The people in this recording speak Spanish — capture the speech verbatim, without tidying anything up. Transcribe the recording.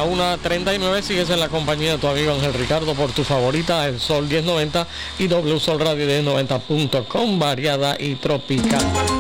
una treinta y nueve. Sigues en la compañía de tu amigo Ángel Ricardo por tu favorita, el Sol diez noventa y W Sol Radio diez noventa punto com, variada y tropical.